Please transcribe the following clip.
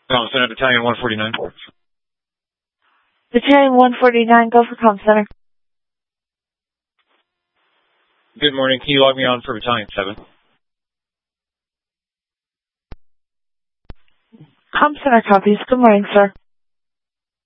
Comm Center, Battalion 149. Battalion 149, go for Comm Center. Good morning. Can you log me on for Battalion 7? Comm Center copies. Good morning, sir.